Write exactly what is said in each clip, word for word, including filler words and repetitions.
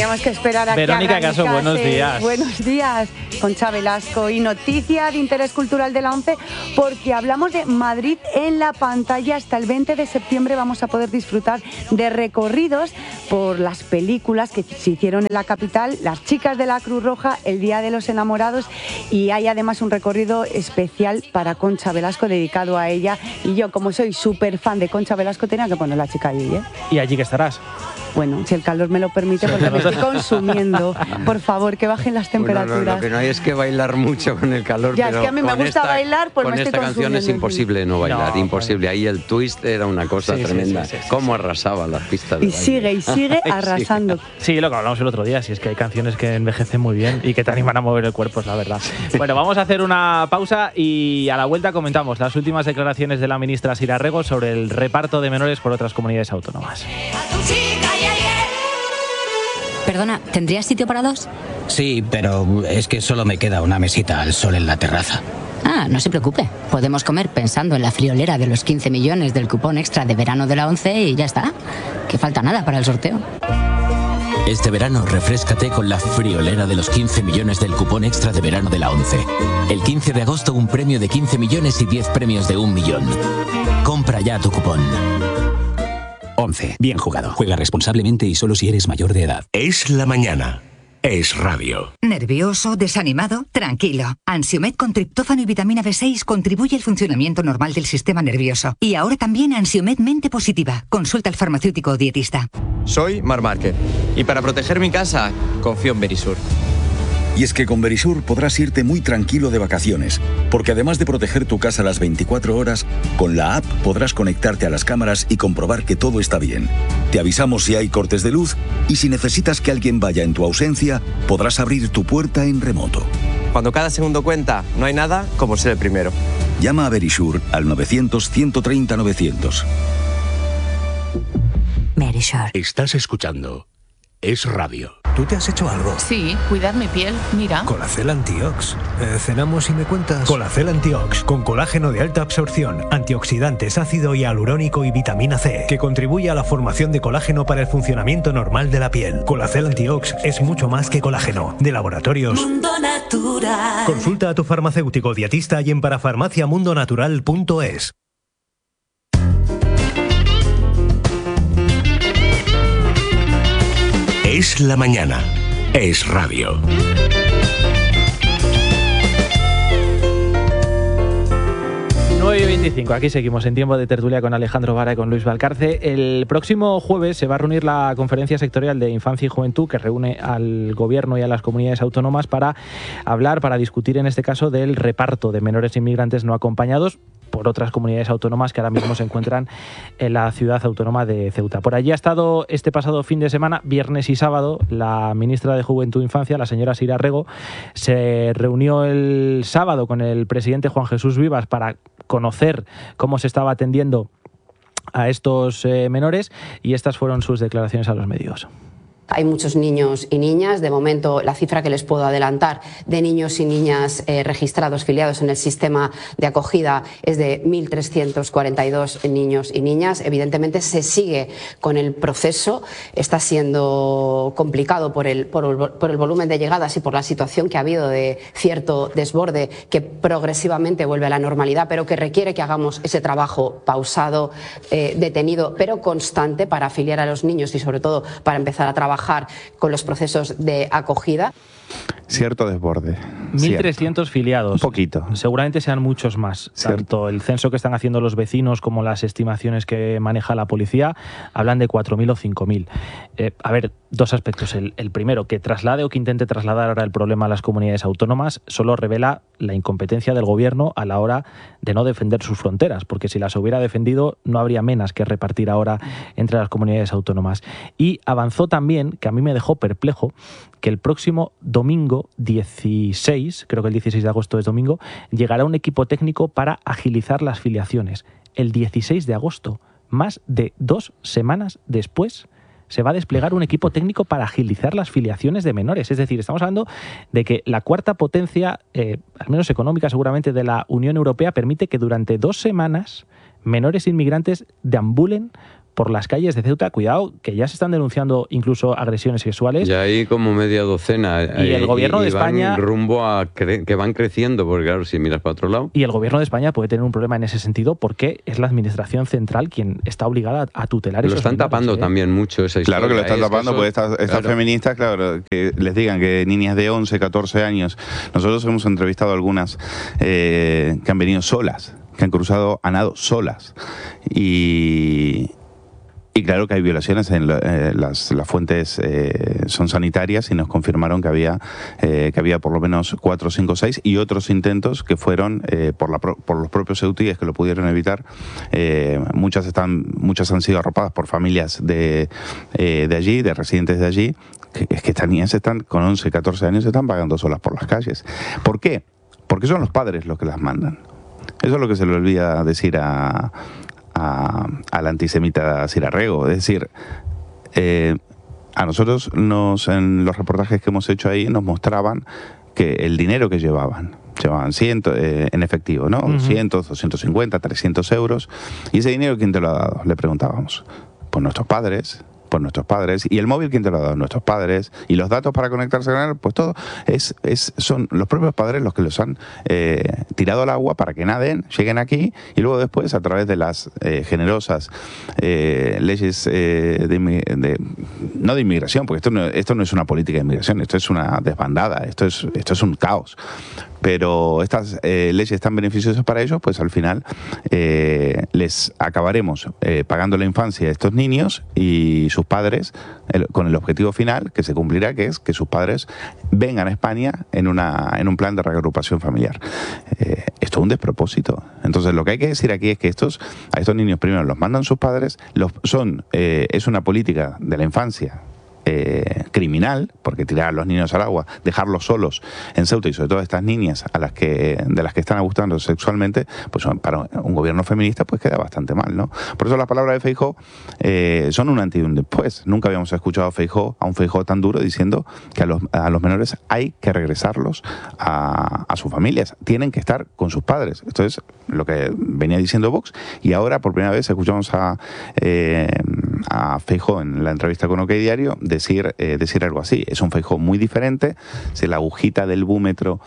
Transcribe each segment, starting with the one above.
Tenemos que esperar a Verónica que Caso, buenos días. Buenos días, Concha Velasco. Y noticia de interés cultural de la ONCE, porque hablamos de Madrid en la pantalla. Hasta el veinte de septiembre vamos a poder disfrutar de recorridos por las películas que se hicieron en la capital, Las chicas de la Cruz Roja, El día de los enamorados, y hay además un recorrido especial para Concha Velasco dedicado a ella. Y yo, como soy súper fan de Concha Velasco, tenía que poner la chica allí, ¿eh? ¿Y allí que estarás? Bueno, si el calor me lo permite, porque me estoy consumiendo. Por favor, que bajen las temperaturas. Bueno, no, lo que no hay es que bailar mucho con el calor. Ya, pero es que a mí me gusta esta, bailar, pues con me estoy esta canción es imposible no bailar, No, imposible. Ahí el twist era una cosa sí, tremenda. Sí, sí, sí, Cómo sí. arrasaba las pistas de Y baile. sigue, y sigue arrasando. Sí, lo que hablamos el otro día, si es que hay canciones que envejecen muy bien y que te animan a mover el cuerpo, es la verdad. Bueno, vamos a hacer una pausa y a la vuelta comentamos las últimas declaraciones de la ministra Sira Rego sobre el reparto de menores por otras comunidades autónomas. Perdona, ¿tendrías sitio para dos? Sí, pero es que solo me queda una mesita al sol en la terraza. Ah, no se preocupe. Podemos comer pensando en la friolera de los quince millones del cupón extra de verano de la ONCE y ya está. Que falta nada para el sorteo. Este verano refréscate con la friolera de los quince millones del cupón extra de verano de la ONCE. El quince de agosto un premio de quince millones y diez premios de un millón. Compra ya tu cupón. ONCE. Bien jugado. Juega responsablemente y solo si eres mayor de edad. Es la mañana. Es radio. ¿Nervioso? ¿Desanimado? Tranquilo. Ansiomed con triptófano y vitamina B seis contribuye al funcionamiento normal del sistema nervioso. Y ahora también Ansiomed Mente Positiva. Consulta al farmacéutico o dietista. Soy Mar Márquez y para proteger mi casa confío en Verisur. Y es que con Verisur podrás irte muy tranquilo de vacaciones, porque además de proteger tu casa las veinticuatro horas, con la app podrás conectarte a las cámaras y comprobar que todo está bien. Te avisamos si hay cortes de luz y si necesitas que alguien vaya en tu ausencia, podrás abrir tu puerta en remoto. Cuando cada segundo cuenta, no hay nada como ser el primero. Llama a Verisur al novecientos, ciento treinta, novecientos. Verisur. Estás escuchando Es radio. ¿Tú te has hecho algo? Sí, cuidar mi piel, mira. Colacel Antiox. Eh, ¿Cenamos y me cuentas? Colacel Antiox, con colágeno de alta absorción, antioxidantes, ácido hialurónico y vitamina C, que contribuye a la formación de colágeno para el funcionamiento normal de la piel. Colacel Antiox es mucho más que colágeno. De Laboratorios Mundo Natural. Consulta a tu farmacéutico dietista y en parafarmaciamundonatural punto es. Es la mañana. Es radio. nueve y veinticinco, aquí seguimos en tiempo de tertulia con Alejandro Vara y con Luis Valcarce. El próximo jueves se va a reunir la Conferencia Sectorial de Infancia y Juventud, que reúne al Gobierno y a las comunidades autónomas para hablar, para discutir en este caso del reparto de menores inmigrantes no acompañados por otras comunidades autónomas que ahora mismo se encuentran en la ciudad autónoma de Ceuta. Por allí ha estado este pasado fin de semana, viernes y sábado, la ministra de Juventud e Infancia, la señora Sira Rego. Se reunió el sábado con el presidente Juan Jesús Vivas para conocer cómo se estaba atendiendo a estos eh, menores, y estas fueron sus declaraciones a los medios. Hay muchos niños y niñas. De momento, la cifra que les puedo adelantar de niños y niñas eh, registrados, filiados en el sistema de acogida, es de mil trescientos cuarenta y dos niños y niñas. Evidentemente, se sigue con el proceso. Está siendo complicado por el, por, el, por el volumen de llegadas y por la situación que ha habido de cierto desborde que progresivamente vuelve a la normalidad, pero que requiere que hagamos ese trabajo pausado, eh, detenido, pero constante para afiliar a los niños y, sobre todo, para empezar a trabajar con los procesos de acogida. Cierto desborde. mil trescientos filiados. Un poquito. Seguramente sean muchos más. Cierto. Tanto el censo que están haciendo los vecinos como las estimaciones que maneja la policía hablan de cuatro mil o cinco mil. Eh, a ver, dos aspectos. El, el primero, que traslade o que intente trasladar ahora el problema a las comunidades autónomas solo revela la incompetencia del gobierno a la hora de no defender sus fronteras, porque si las hubiera defendido no habría menas que repartir ahora entre las comunidades autónomas. Y avanzó también, que a mí me dejó perplejo, que el próximo domingo dieciséis, creo que el dieciséis de agosto es domingo, llegará un equipo técnico para agilizar las filiaciones. El dieciséis de agosto, más de dos semanas después, se va a desplegar un equipo técnico para agilizar las filiaciones de menores. Es decir, estamos hablando de que la cuarta potencia, eh, al menos económica seguramente, de la Unión Europea permite que durante dos semanas menores inmigrantes deambulen por las calles de Ceuta. Cuidado, que ya se están denunciando incluso agresiones sexuales. Y ahí como media docena. Y el gobierno y, de y van España... rumbo a cre que van creciendo, porque claro, si miras para otro lado... Y el gobierno de España puede tener un problema en ese sentido porque es la administración central quien está obligada a tutelar Lo esos están menores, tapando ¿eh? también mucho esa historia. Claro que lo están Es que tapando, eso- porque estas, estas claro. feministas, claro, que les digan que niñas de once, catorce años, nosotros hemos entrevistado a algunas eh, que han venido solas, que han cruzado a nado solas. Y, y claro que hay violaciones, en lo- eh, las, las fuentes eh, son sanitarias y nos confirmaron que había, eh, que había por lo menos cuatro, cinco, seis y otros intentos que fueron eh, por, la, pro- por los propios ceutíes que lo pudieron evitar. Eh, muchas, están, muchas han sido arropadas por familias de, eh, de allí, de residentes de allí. Que, es que estas niñas están con once, catorce años, se están vagando solas por las calles. ¿Por qué? Porque son los padres los que las mandan. Eso es lo que se le olvida decir a, a, al antisemita Cirarrego. Es decir, eh, a nosotros nos, en los reportajes que hemos hecho ahí nos mostraban que el dinero que llevaban, llevaban ciento, eh, en efectivo, ¿no? Ujú. cien, doscientos cincuenta, trescientos euros. ¿Y ese dinero quién te lo ha dado? Le preguntábamos. Pues nuestros padres. Por nuestros padres. ¿Y el móvil quién te lo ha dado? Nuestros padres. ¿Y los datos para conectarse con él? Pues todo. Es, es, son los propios padres los que los han eh, tirado al agua para que naden, lleguen aquí y luego después, a través de las eh, generosas eh, leyes eh, de, inmi- de- no de inmigración, porque esto no, esto no es una política de inmigración, esto es una desbandada, esto es, esto es un caos. Pero estas eh, leyes tan beneficiosas para ellos, pues al final eh, les acabaremos eh, pagando la infancia a estos niños y sus padres, el- con el objetivo final que se cumplirá, que es que sus padres vengan a España en, una, en un plan de reagrupación familiar. Eh, esto es un despropósito. Entonces lo que hay que decir aquí es que estos, a estos niños primero los mandan sus padres, los, son, eh, es una política de la infancia eh, criminal, porque tirar a los niños al agua, dejarlos solos en Ceuta y sobre todo a estas niñas a las que, de las que están abusando sexualmente, pues para un gobierno feminista pues queda bastante mal, ¿no? Por eso las palabras de Feijóo eh, son un antes y un después. Nunca habíamos escuchado a Feijóo, a un Feijóo tan duro diciendo que a los, a los menores hay que regresarlos a, a sus familias, tienen que estar con sus padres. Esto es lo que venía diciendo Vox y ahora por primera vez escuchamos a, eh, a Feijóo en la entrevista con OK Diario decir, eh, decir algo así. Es un Feijóo muy diferente. Si la agujita del búmetro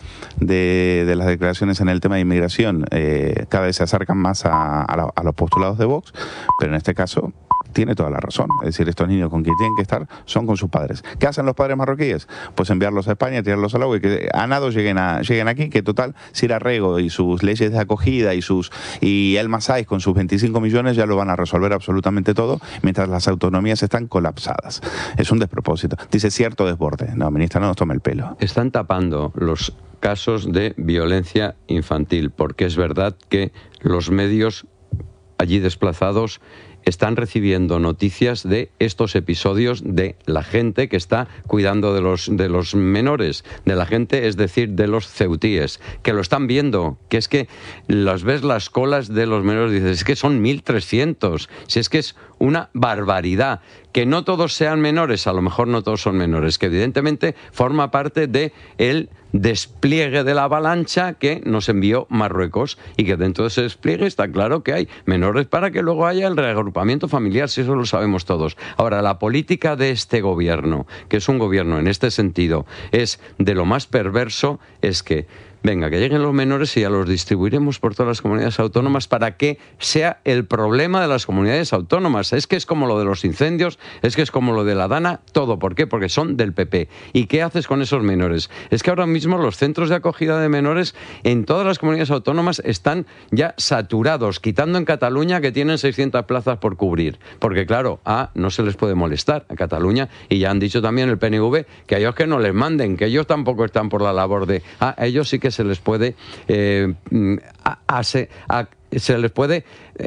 de, de las declaraciones en el tema de inmigración eh, cada vez se acercan más a, a, la, a los postulados de Vox, pero en este caso tiene toda la razón. Es decir, estos niños con quien tienen que estar son con sus padres. ¿Qué hacen los padres marroquíes? Pues enviarlos a España, tirarlos al agua y que a nado lleguen, a, lleguen aquí, que total, Cirarrego y sus leyes de acogida y sus y el Masái con sus veinticinco millones ya lo van a resolver absolutamente todo, mientras las autonomías están colapsadas. Es un despropósito. Dice cierto desborde. No, ministra, no nos tome el pelo. Están tapando los casos de violencia infantil, porque es verdad que los medios allí desplazados están recibiendo noticias de estos episodios de la gente que está cuidando de los, de los menores, de la gente, es decir, de los ceutíes, que lo están viendo, que es que las ves las colas de los menores y dices, es que son mil trescientos, si es que es una barbaridad. Que no todos sean menores, a lo mejor no todos son menores, que evidentemente forma parte de el despliegue de la avalancha que nos envió Marruecos y que dentro de ese despliegue está claro que hay menores para que luego haya el reagrupamiento familiar, si eso lo sabemos todos. Ahora, la política de este gobierno, que es un gobierno en este sentido, es de lo más perverso, es que venga, que lleguen los menores y ya los distribuiremos por todas las comunidades autónomas para que sea el problema de las comunidades autónomas. Es que es como lo de los incendios, es que es como lo de la Dana, todo. ¿Por qué? Porque son del P P. ¿Y qué haces con esos menores? Es que ahora mismo los centros de acogida de menores en todas las comunidades autónomas están ya saturados, quitando en Cataluña que tienen seiscientas plazas por cubrir. Porque claro, a no se les puede molestar a Cataluña y ya han dicho también el P N V que a ellos que no les manden, que ellos tampoco están por la labor de... Ah, a ellos sí que se les puede eh, a, a, se, a, se les puede eh,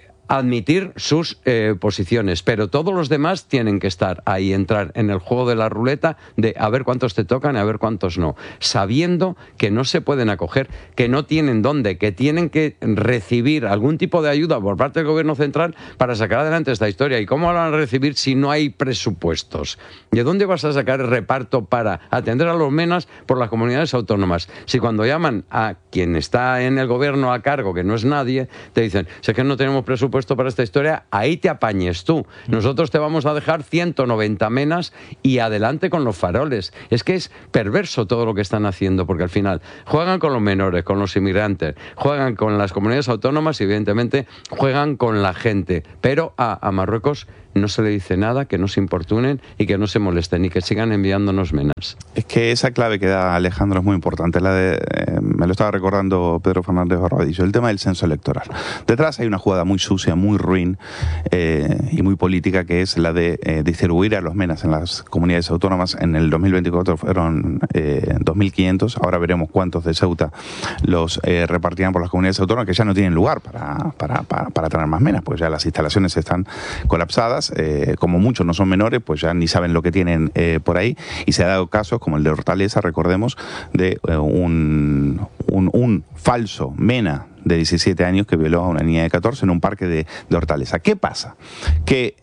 admitir sus eh, posiciones, pero todos los demás tienen que estar ahí, entrar en el juego de la ruleta de a ver cuántos te tocan y a ver cuántos no, sabiendo que no se pueden acoger, que no tienen dónde, que tienen que recibir algún tipo de ayuda por parte del gobierno central para sacar adelante esta historia. ¿Y cómo lo van a recibir si no hay presupuestos? ¿De dónde vas a sacar el reparto para atender a los menas por las comunidades autónomas? Si cuando llaman a quien está en el gobierno a cargo, que no es nadie, te dicen, si es que no tenemos presupuesto, presupuesto para esta historia, ahí te apañes tú. Nosotros te vamos a dejar ciento noventa menas y adelante con los faroles. Es que es perverso todo lo que están haciendo, porque al final juegan con los menores, con los inmigrantes, juegan con las comunidades autónomas y evidentemente juegan con la gente. Pero a, a Marruecos no se le dice nada, que no se importunen y que no se molesten y que sigan enviándonos menas. Es que esa clave que da Alejandro es muy importante, la de, eh, me lo estaba recordando Pedro Fernández Barbadillo, el tema del censo electoral. Detrás hay una jugada muy sucia, muy ruin eh, y muy política, que es la de eh, distribuir a los menas en las comunidades autónomas. En el dos mil veinticuatro fueron eh, dos mil quinientos, ahora veremos cuántos de Ceuta los eh, repartirán por las comunidades autónomas, que ya no tienen lugar para, para, para, para tener más menas, pues ya las instalaciones están colapsadas. Eh, como muchos no son menores, pues ya ni saben lo que tienen eh, por ahí, y se ha dado casos como el de Hortaleza, recordemos, de eh, un, un, un falso mena de diecisiete años que violó a una niña de catorce en un parque de, de Hortaleza. ¿Qué pasa? Que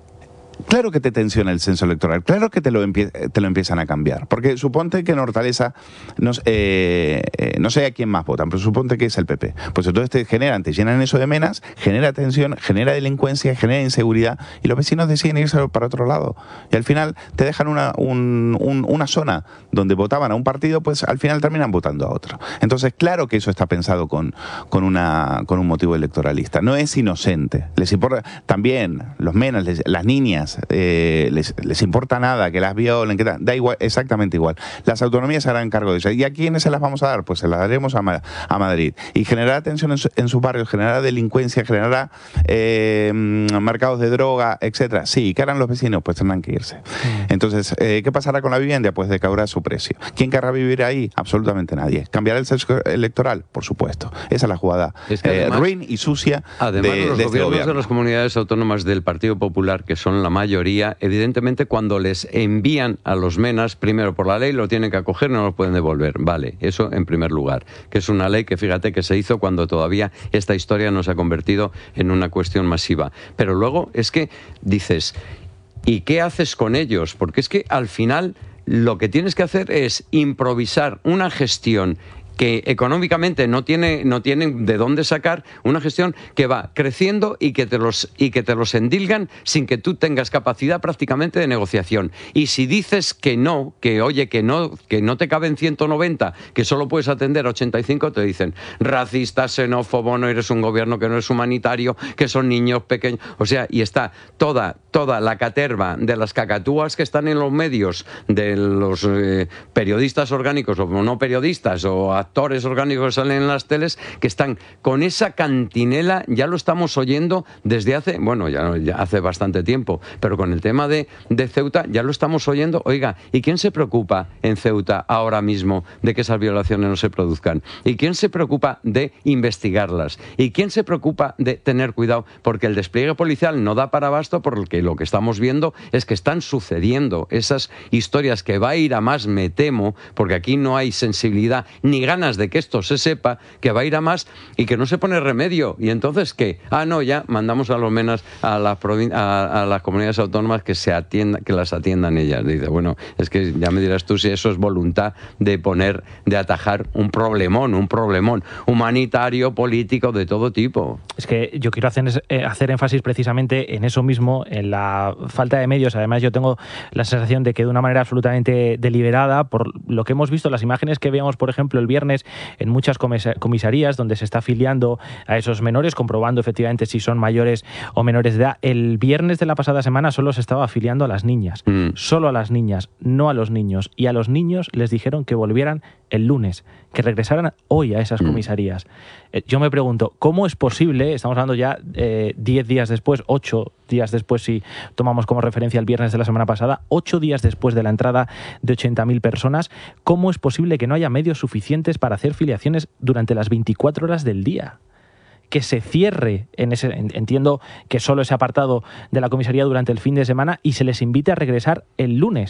claro que te tensiona el censo electoral, claro que te lo, empie te lo empiezan a cambiar, porque suponte que en Hortaleza no, eh, eh, no sé a quién más votan, pero suponte que es el P P. Pues entonces te generan, te llenan eso de menas, genera tensión, genera delincuencia, genera inseguridad, y los vecinos deciden irse para otro lado. Y al final te dejan una, un, un, una zona donde votaban a un partido, pues al final terminan votando a otro. Entonces, claro que eso está pensado con, con, una, con un motivo electoralista. No es inocente. Les importa también los menas, les, las niñas, Eh, les, les importa nada que las violen, que da, da igual, exactamente igual. Las autonomías se harán cargo de ellas. ¿Y a quiénes se las vamos a dar? Pues se las daremos a, Ma a Madrid. Y generará tensión en, su, en sus barrios, generará delincuencia, generará eh, mercados de droga, etcétera. Sí, ¿qué harán los vecinos? Pues tendrán que irse. Entonces, eh, ¿qué pasará con la vivienda? Pues decaurá su precio. ¿Quién querrá vivir ahí? Absolutamente nadie. ¿Cambiará el censo electoral? Por supuesto. Esa es la jugada es que además, eh, ruin y sucia además, de, los de este gobiernos gobierno. de las comunidades autónomas del Partido Popular, que son la mayoría, evidentemente cuando les envían a los menas, primero por la ley lo tienen que acoger, no los pueden devolver. Vale, eso en primer lugar, que es una ley que fíjate que se hizo cuando todavía esta historia no se ha convertido en una cuestión masiva. Pero luego es que dices, ¿y qué haces con ellos? Porque es que al final lo que tienes que hacer es improvisar una gestión que económicamente no tiene no tienen de dónde sacar, una gestión que va creciendo y que te los y que te los endilgan sin que tú tengas capacidad prácticamente de negociación. Y si dices que no, que oye, que no que no te caben ciento noventa, que solo puedes atender ochenta y cinco, te dicen racista, xenófobo, no eres un gobierno que no es humanitario, que son niños pequeños, o sea, y está toda toda la caterva de las cacatúas que están en los medios, de los eh, periodistas orgánicos o no periodistas o actores orgánicos que salen en las teles, que están con esa cantinela. Ya lo estamos oyendo desde hace, bueno, ya, ya hace bastante tiempo, pero con el tema de, de Ceuta ya lo estamos oyendo. Oiga, ¿y quién se preocupa en Ceuta ahora mismo de que esas violaciones no se produzcan? ¿Y quién se preocupa de investigarlas? ¿Y quién se preocupa de tener cuidado? Porque el despliegue policial no da para abasto, porque lo que estamos viendo es que están sucediendo esas historias que va a ir a más, me temo, porque aquí no hay sensibilidad ni ganas de que esto se sepa, que va a ir a más y que no se pone remedio. Y entonces, ¿qué? Ah, no, ya mandamos a los menas a las, a, a las comunidades autónomas que se atiendan, que las atiendan ellas. Dice, bueno, es que ya me dirás tú si eso es voluntad de poner, de atajar un problemón, un problemón humanitario, político, de todo tipo. Es que yo quiero hacer, eh, hacer énfasis precisamente en eso mismo, en la falta de medios. Además, yo tengo la sensación de que de una manera absolutamente deliberada, por lo que hemos visto, las imágenes que veíamos, por ejemplo, el viernes en muchas comisarías donde se está afiliando a esos menores, comprobando efectivamente si son mayores o menores de edad. El viernes de la pasada semana solo se estaba afiliando a las niñas, mm. solo a las niñas, no a los niños. Y a los niños les dijeron que volvieran el lunes, que regresaran hoy a esas mm. comisarías. Eh, yo me pregunto, ¿cómo es posible? Estamos hablando ya eh, diez días después, ocho días después, si tomamos como referencia el viernes de la semana pasada, ocho días después de la entrada de ochenta mil personas, ¿cómo es posible que no haya medios suficientes para hacer filiaciones durante las veinticuatro horas del día? Que se cierre, en ese, entiendo que solo ese apartado de la comisaría durante el fin de semana, y se les invite a regresar el lunes.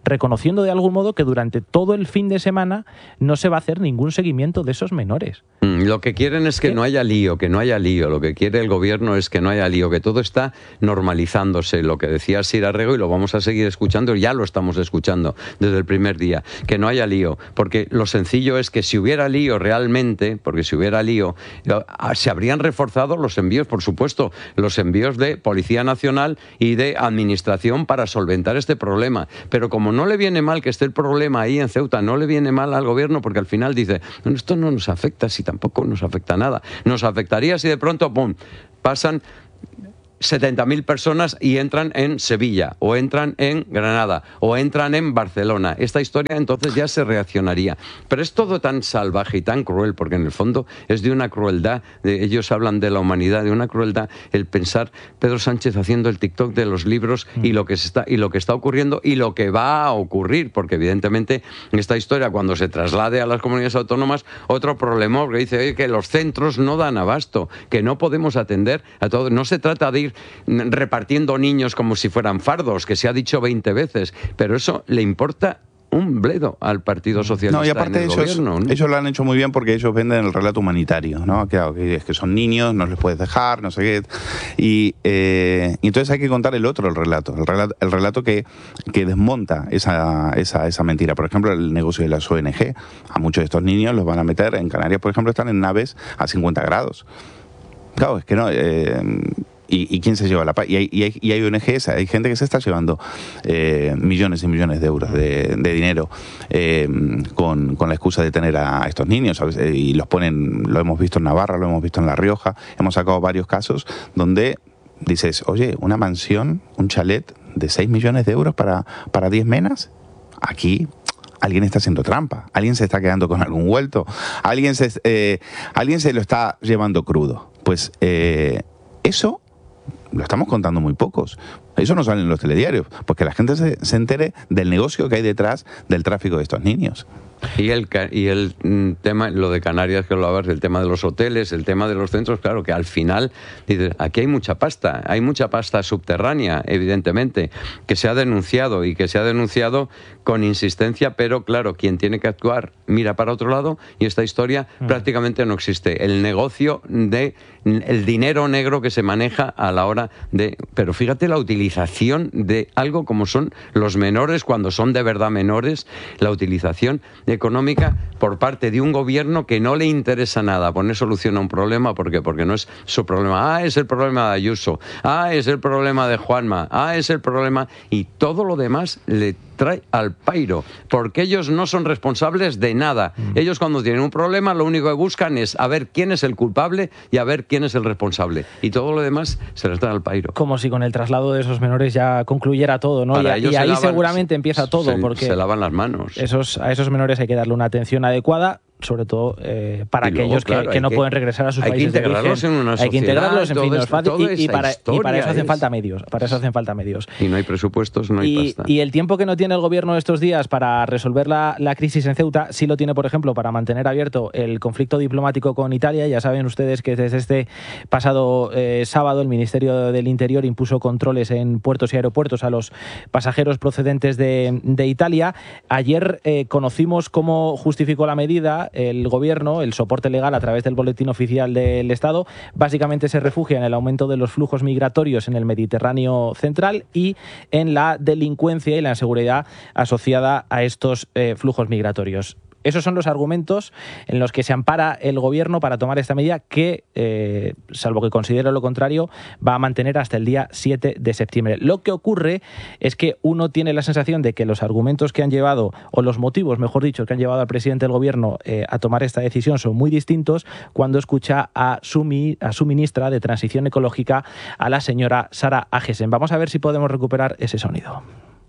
reconociendo de algún modo que durante todo el fin de semana no se va a hacer ningún seguimiento de esos menores. Lo que quieren es que ¿Qué? no haya lío, que no haya lío. Lo que quiere el gobierno es que no haya lío, que todo está normalizándose. Lo que decía Sira Rego, y lo vamos a seguir escuchando, ya lo estamos escuchando desde el primer día, que no haya lío. Porque lo sencillo es que si hubiera lío realmente, porque si hubiera lío, se habrían reforzado los envíos, por supuesto, los envíos de Policía Nacional y de Administración para solventar este problema. Pero como no le viene mal que esté el problema ahí en Ceuta, no le viene mal al gobierno, porque al final dice, no, esto no nos afecta, si tampoco nos afecta nada. Nos afectaría si de pronto, pum, pasan setenta mil personas y entran en Sevilla, o entran en Granada, o entran en Barcelona. Esta historia entonces ya se reaccionaría. Pero es todo tan salvaje y tan cruel, porque en el fondo es de una crueldad, de, ellos hablan de la humanidad, de una crueldad, el pensar Pedro Sánchez haciendo el TikTok de los libros y lo que se está, y lo que está ocurriendo y lo que va a ocurrir, porque evidentemente en esta historia, cuando se traslade a las comunidades autónomas, otro problema, que dice oye, que los centros no dan abasto, que no podemos atender a todo. No se trata de ir repartiendo niños como si fueran fardos, que se ha dicho veinte veces, pero eso le importa un bledo al Partido Socialista. No, y aparte en el ellos, gobierno, ¿no? ellos lo han hecho muy bien porque ellos venden el relato humanitario, ¿no? Claro, que es que son niños, no les puedes dejar, no sé qué. Y, eh, y entonces hay que contar el otro, el relato, el relato, el relato que, que desmonta esa, esa, esa mentira. Por ejemplo, el negocio de las O N G. A muchos de estos niños los van a meter, en Canarias, por ejemplo, están en naves a cincuenta grados. Claro, es que no... Eh, ¿Y, ¿Y quién se lleva la paz? Y hay, y, hay, y hay O N Ges, hay gente que se está llevando eh, millones y millones de euros de, de dinero eh, con, con la excusa de tener a, a estos niños, ¿sabes? Y los ponen, lo hemos visto en Navarra, lo hemos visto en La Rioja, hemos sacado varios casos donde dices, oye, una mansión, un chalet de seis millones de euros para, para diez menas, aquí... Alguien está haciendo trampa, alguien se está quedando con algún vuelto, alguien se, eh, alguien se lo está llevando crudo. Pues eh, eso lo estamos contando muy pocos. Eso no sale en los telediarios, porque la gente se, se entere del negocio que hay detrás del tráfico de estos niños. Y el, y el tema, lo de Canarias que lo hablabas, el tema de los hoteles, el tema de los centros, claro, que al final, dices, aquí hay mucha pasta, hay mucha pasta subterránea, evidentemente, que se ha denunciado y que se ha denunciado con insistencia, pero claro, quien tiene que actuar mira para otro lado y esta historia mm. prácticamente no existe. El negocio de el dinero negro que se maneja a la hora de... Pero fíjate la utilización de algo como son los menores, cuando son de verdad menores, la utilización económica por parte de un gobierno que no le interesa nada poner solución a un problema. ¿Por qué? Porque no es su problema. Ah, es el problema de Ayuso. Ah, es el problema de Juanma. Ah, es el problema... Y todo lo demás le trae al pairo, porque ellos no son responsables de nada. Mm. Ellos cuando tienen un problema lo único que buscan es a ver quién es el culpable y a ver quién es el responsable. Y todo lo demás se les trae al pairo. Como si con el traslado de esos menores ya concluyera todo, ¿no? Para y, y ahí lavan, seguramente empieza todo, se, porque se lavan las manos. Esos, a esos menores hay que darle una atención adecuada, sobre todo eh, para luego, aquellos claro, que, que no que, pueden regresar a sus hay países que integrarlos de origen. En una hay que integrarlos, en fin, no es fácil, y, y, para, y para eso hacen es. falta medios. Para eso hacen falta medios. Y no hay presupuestos, no hay y, pasta. Y el tiempo que no tiene el gobierno estos días para resolver la, la crisis en Ceuta, sí lo tiene, por ejemplo, para mantener abierto el conflicto diplomático con Italia. Ya saben ustedes que desde este pasado eh, sábado el Ministerio del Interior impuso controles en puertos y aeropuertos a los pasajeros procedentes de, de Italia. Ayer eh, conocimos cómo justificó la medida el gobierno. El soporte legal a través del boletín oficial del Estado básicamente se refugia en el aumento de los flujos migratorios en el Mediterráneo central y en la delincuencia y la inseguridad asociada a estos eh, flujos migratorios. Esos son los argumentos en los que se ampara el gobierno para tomar esta medida que, eh, salvo que considere lo contrario, va a mantener hasta el día siete de septiembre. Lo que ocurre es que uno tiene la sensación de que los argumentos que han llevado, o los motivos, mejor dicho, que han llevado al presidente del gobierno eh, a tomar esta decisión son muy distintos cuando escucha a su, a su ministra de Transición Ecológica, a la señora Sara Agesen. Vamos a ver si podemos recuperar ese sonido.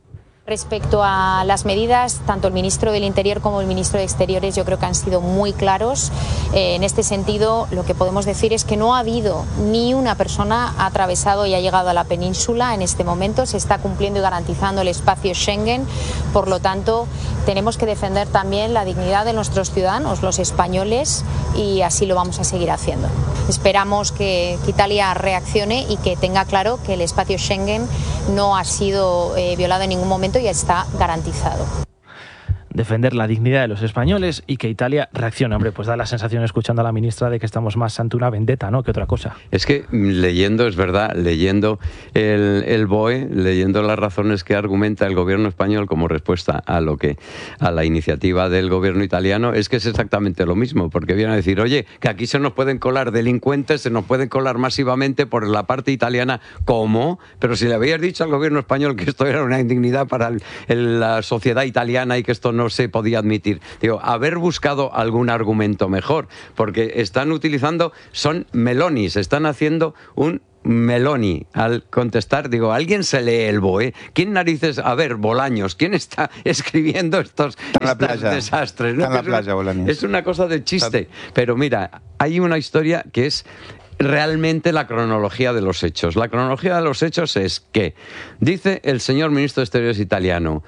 Respecto a las medidas, tanto el ministro del Interior como el ministro de Exteriores yo creo que han sido muy claros. Eh, en este sentido, lo que podemos decir es que no ha habido ni una persona ha atravesado y ha llegado a la península en este momento. Se está cumpliendo y garantizando el espacio Schengen. Por lo tanto, tenemos que defender también la dignidad de nuestros ciudadanos, los españoles, y así lo vamos a seguir haciendo. Esperamos que, que Italia reaccione y que tenga claro que el espacio Schengen no ha sido eh, violado en ningún momento y está garantizado. Defender la dignidad de los españoles y que Italia reaccione. Hombre, pues da la sensación, escuchando a la ministra, de que estamos más ante una vendetta, ¿no?, que otra cosa. Es que leyendo, es verdad, leyendo el, el B O E, leyendo las razones que argumenta el gobierno español como respuesta a lo que a la iniciativa del gobierno italiano, es que es exactamente lo mismo, porque vienen a decir, oye, que aquí se nos pueden colar delincuentes, se nos pueden colar masivamente por la parte italiana. ¿Cómo? Pero si le habías dicho al gobierno español que esto era una indignidad para el, el, la sociedad italiana y que esto no se podía admitir. Digo, haber buscado algún argumento mejor, porque están utilizando, son melonis, están haciendo un Meloni al contestar. Digo, ¿alguien se lee el B O E? ¿Quién narices? A ver, Bolaños, ¿quién está escribiendo estos, estos desastres? ¿No? Está en la Es una, playa, Bolaños. es una cosa de chiste. Pero mira, hay una historia que es realmente la cronología de los hechos. La cronología de los hechos es que, dice el señor ministro de Exteriores italiano,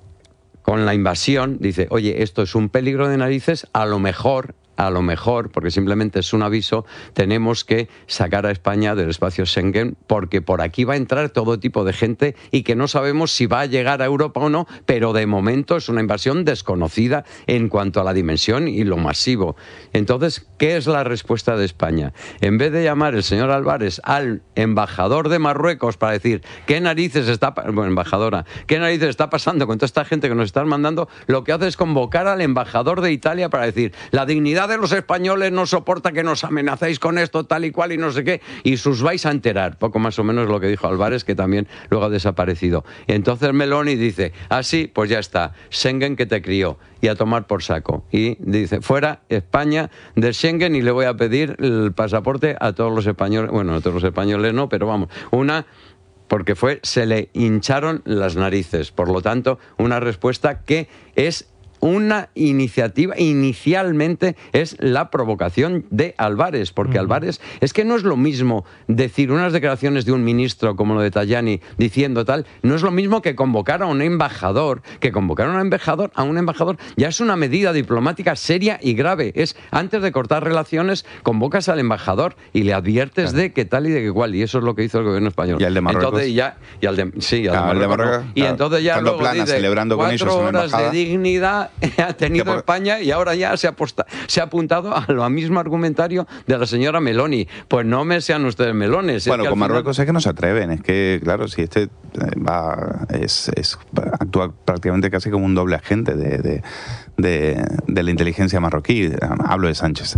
con la invasión, dice, oye, esto es un peligro de narices, a lo mejor, a lo mejor, porque simplemente es un aviso, tenemos que sacar a España del espacio Schengen, porque por aquí va a entrar todo tipo de gente y que no sabemos si va a llegar a Europa o no, pero de momento es una invasión desconocida en cuanto a la dimensión y lo masivo. Entonces, ¿qué es la respuesta de España? En vez de llamar el señor Álvarez al embajador de Marruecos para decir qué narices está, bueno, embajadora, qué narices está pasando con toda esta gente que nos están mandando, lo que hace es convocar al embajador de Italia para decir, la dignidad de los españoles no soporta que nos amenacéis con esto, tal y cual, y no sé qué, y sus vais a enterar. Poco más o menos lo que dijo Álvarez, que también luego ha desaparecido. Y entonces Meloni dice, ah, sí, pues ya está, Schengen que te crió, y a tomar por saco. Y dice, fuera España de Schengen, y le voy a pedir el pasaporte a todos los españoles, bueno, a todos los españoles no, pero vamos, una... porque fue, se le hincharon las narices. Por lo tanto, una respuesta que es una iniciativa, inicialmente es la provocación de Álvarez, porque uh-huh. Álvarez, es que no es lo mismo decir unas declaraciones de un ministro como lo de Tajani diciendo tal, no es lo mismo que convocar a un embajador, que convocar a un embajador, a un embajador ya es una medida diplomática seria y grave. Es, antes de cortar relaciones, convocas al embajador y le adviertes claro. de que tal y de que cual, y eso es lo que hizo el gobierno español. Y al de Marruecos. Entonces ya, y al de, sí, al claro, de Marruecos. de Marruecos y claro. entonces ya Cuando luego plana, dice, celebrando con ellos cuatro en la horas de dignidad ha tenido por... España, y ahora ya se ha, posta, se ha apuntado a lo mismo argumentario de la señora Meloni. Pues no me sean ustedes melones. Bueno, es con final... Marruecos es que no se atreven. Es que, claro, si este va, es, es actúa prácticamente casi como un doble agente de, de, de, de la inteligencia marroquí. Hablo de Sánchez.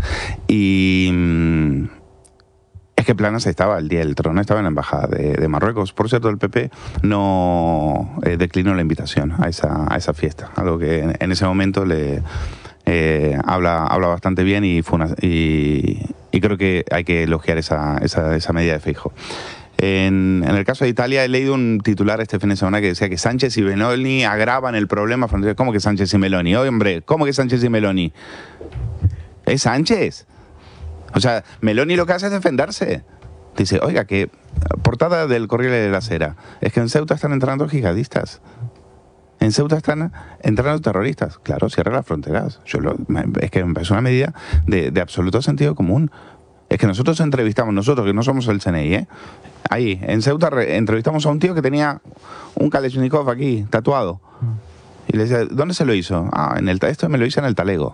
Y... es que Planas estaba el día del trono, estaba en la embajada de, de Marruecos. Por cierto, el P P no eh, declinó la invitación a esa, a esa fiesta, algo que en, en ese momento le eh, habla, habla bastante bien y, fue una, y, y creo que hay que elogiar esa, esa, esa medida de Feijóo. En, en el caso de Italia, he leído un titular este fin de semana que decía que Sánchez y Meloni agravan el problema. ¿Cómo que Sánchez y Meloni? Oye, hombre, ¿cómo que Sánchez y Meloni? ¿Es Sánchez? O sea, Meloni lo que hace es defenderse. Dice, oiga, que portada del Corriere de la Sera, es que en Ceuta están entrando jihadistas. En Ceuta están entrando terroristas. Claro, cierra las fronteras. Yo lo, es que es una medida de, de absoluto sentido común. Es que nosotros entrevistamos, nosotros que no somos el C N I, ¿eh? Ahí, en Ceuta re, entrevistamos a un tío que tenía un Kalashnikov aquí, tatuado. Y le decía, ¿dónde se lo hizo? Ah, en el, esto me lo hice en el Talego.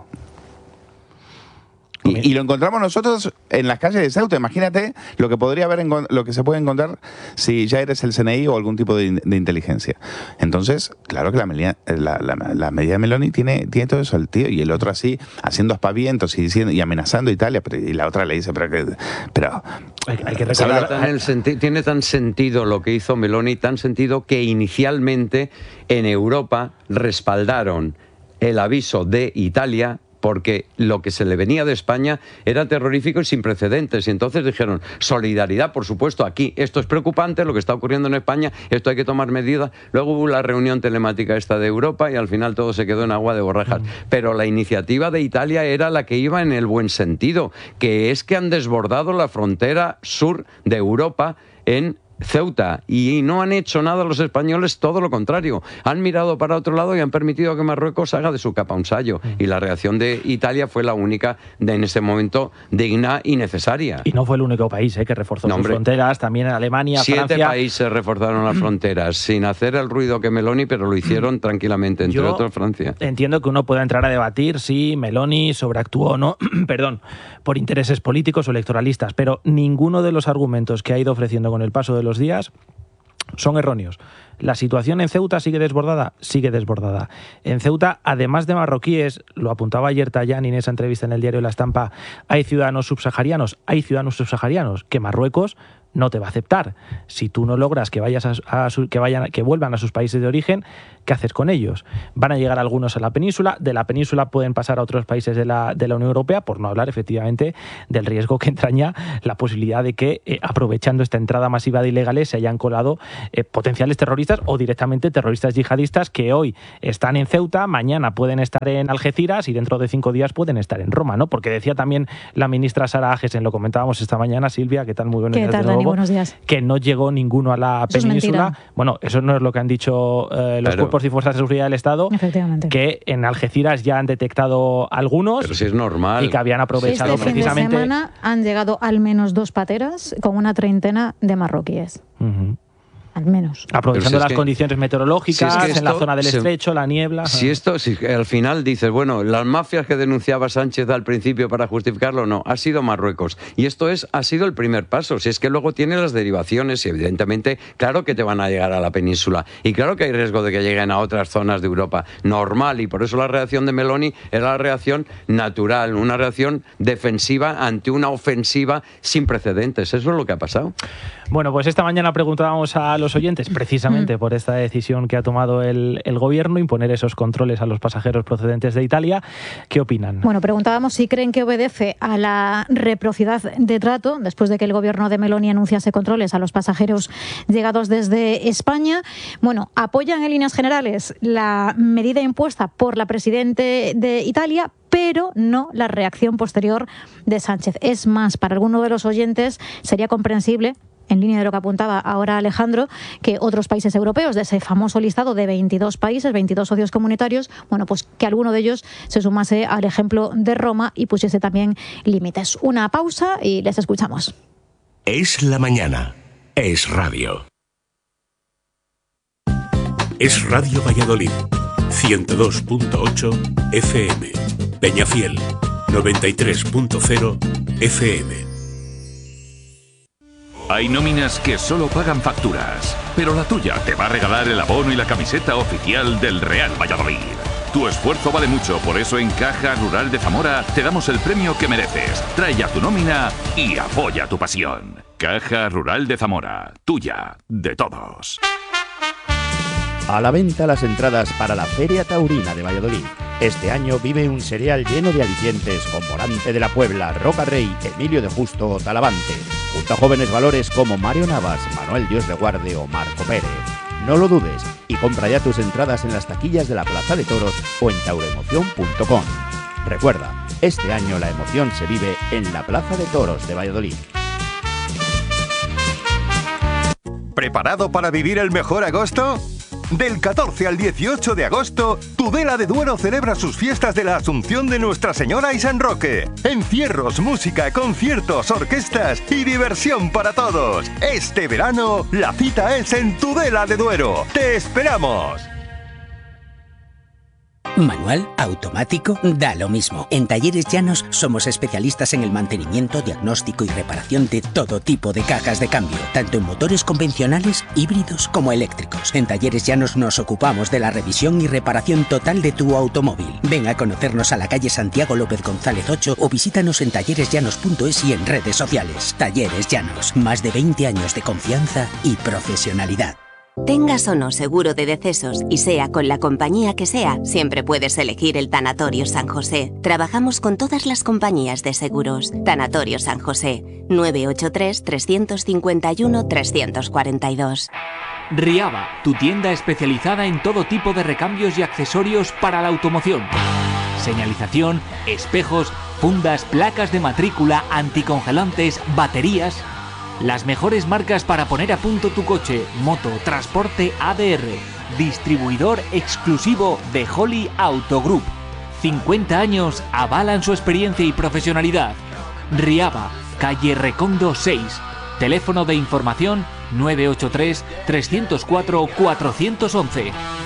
Y, y lo encontramos nosotros en las calles de Ceuta. Imagínate lo que podría haber, lo que se puede encontrar si ya eres el C N I o algún tipo de, de inteligencia. Entonces, claro que la, medida, la, la, la medida de Meloni tiene, tiene todo eso el tío, y el otro así, haciendo aspavientos y diciendo y amenazando a Italia, pero, y la otra le dice, pero que, pero hay, hay que recordar, tan el senti- tiene tan sentido lo que hizo Meloni, tan sentido que inicialmente en Europa respaldaron el aviso de Italia, porque lo que se le venía de España era terrorífico y sin precedentes. Y entonces dijeron, solidaridad, por supuesto, aquí. Esto es preocupante, lo que está ocurriendo en España, esto hay que tomar medidas. Luego hubo la reunión telemática esta de Europa y al final todo se quedó en agua de borrajas. Mm. Pero la iniciativa de Italia era la que iba en el buen sentido, que es que han desbordado la frontera sur de Europa en Ceuta, y no han hecho nada los españoles, todo lo contrario. Han mirado para otro lado y han permitido que Marruecos haga de su capa un sayo. Mm. Y la reacción de Italia fue la única de, en ese momento digna y necesaria. Y no fue el único país eh, que reforzó no, sus hombre. fronteras, también en Alemania, Siete Francia. Siete países reforzaron las fronteras, sin hacer el ruido que Meloni, pero lo hicieron tranquilamente, entre Yo otros Francia. Entiendo que uno pueda entrar a debatir si Meloni sobreactuó o no, perdón, por intereses políticos o electoralistas, pero ninguno de los argumentos que ha ido ofreciendo con el paso de los días son erróneos. La situación en Ceuta sigue desbordada, sigue desbordada. En Ceuta, además de marroquíes, lo apuntaba ayer Tajani en esa entrevista en el diario La Estampa, hay ciudadanos subsaharianos, hay ciudadanos subsaharianos que Marruecos no te va a aceptar. Si tú no logras que vayas a, a su, que vayan, que vuelvan a sus países de origen, ¿qué haces con ellos? Van a llegar algunos a la península, de la península pueden pasar a otros países de la, de la Unión Europea, por no hablar efectivamente del riesgo que entraña la posibilidad de que, eh, aprovechando esta entrada masiva de ilegales, se hayan colado eh, potenciales terroristas o directamente terroristas yihadistas que hoy están en Ceuta, mañana pueden estar en Algeciras y dentro de cinco días pueden estar en Roma, ¿no? Porque decía también la ministra Sara Agesen, lo comentábamos esta mañana, Silvia, ¿qué tal? Muy buenos días de nuevo. Buenos días. Que no llegó ninguno a la eso península. Bueno, eso no es lo que han dicho eh, los Pero, cuerpos y fuerzas de seguridad del Estado. Efectivamente. Que en Algeciras ya han detectado algunos. Pero si es normal. Y que habían aprovechado este precisamente. Fin de semana han llegado al menos dos pateras con una treintena de marroquíes. Uh-huh. Al menos. Aprovechando si las que, condiciones meteorológicas, si es que esto, en la zona del se, estrecho, la niebla. Si esto, si al final dices, bueno, las mafias que denunciaba Sánchez al principio para justificarlo, no, ha sido Marruecos. Y esto es, ha sido el primer paso. Si es que luego tiene las derivaciones y evidentemente, claro que te van a llegar a la península. Y claro que hay riesgo de que lleguen a otras zonas de Europa. Normal. Y por eso la reacción de Meloni era la reacción natural, una reacción defensiva ante una ofensiva sin precedentes. Eso es lo que ha pasado. Bueno, pues esta mañana preguntábamos a los oyentes, precisamente mm. por esta decisión que ha tomado el, el gobierno, imponer esos controles a los pasajeros procedentes de Italia. ¿Qué opinan? Bueno, preguntábamos si creen que obedece a la reciprocidad de trato, después de que el gobierno de Meloni anunciase controles a los pasajeros llegados desde España. Bueno, apoyan en líneas generales la medida impuesta por la presidente de Italia, pero no la reacción posterior de Sánchez. Es más, para alguno de los oyentes sería comprensible, en línea de lo que apuntaba ahora Alejandro, que otros países europeos, de ese famoso listado de veintidós países, veintidós socios comunitarios, bueno, pues que alguno de ellos se sumase al ejemplo de Roma y pusiese también límites. Una pausa y les escuchamos. Es la mañana. Es radio. Es Radio Valladolid. ciento dos punto ocho F M. Peñafiel. noventa y tres punto cero F M. Hay nóminas que solo pagan facturas, pero la tuya te va a regalar el abono y la camiseta oficial del Real Valladolid. Tu esfuerzo vale mucho, por eso en Caja Rural de Zamora te damos el premio que mereces. Trae ya tu nómina y apoya tu pasión. Caja Rural de Zamora, tuya, de todos. A la venta las entradas para la Feria Taurina de Valladolid. Este año vive un serial lleno de alicientes con Morante de la Puebla, Roca Rey, Emilio de Justo o Talavante, junto a jóvenes valores como Mario Navas, Manuel Dios de Guarde o Marco Pérez. No lo dudes y compra ya tus entradas en las taquillas de la Plaza de Toros o en tauroemoción punto com. Recuerda, este año la emoción se vive en la Plaza de Toros de Valladolid. ¿Preparado para vivir el mejor agosto? Del catorce al dieciocho de agosto, Tudela de Duero celebra sus fiestas de la Asunción de Nuestra Señora y San Roque. Encierros, música, conciertos, orquestas y diversión para todos. Este verano, la cita es en Tudela de Duero. ¡Te esperamos! Manual, automático, da lo mismo. En Talleres Llanos somos especialistas en el mantenimiento, diagnóstico y reparación de todo tipo de cajas de cambio, tanto en motores convencionales, híbridos como eléctricos. En Talleres Llanos nos ocupamos de la revisión y reparación total de tu automóvil. Ven a conocernos a la calle Santiago López González ocho o visítanos en talleres llanos punto es y en redes sociales. Talleres Llanos, más de veinte años de confianza y profesionalidad. Tengas o no seguro de decesos y sea con la compañía que sea, siempre puedes elegir el Tanatorio San José. Trabajamos con todas las compañías de seguros. Tanatorio San José, nueve ocho tres, tres cinco uno, tres cuatro dos. Riaba, tu tienda especializada en todo tipo de recambios y accesorios para la automoción. Señalización, espejos, fundas, placas de matrícula, anticongelantes, baterías. Las mejores marcas para poner a punto tu coche, moto, transporte A D R. Distribuidor exclusivo de Holly Auto Group. cincuenta años avalan su experiencia y profesionalidad. Riaba, calle Recondo seis. Teléfono de información nueve ocho tres, tres cero cuatro, cuatro uno uno.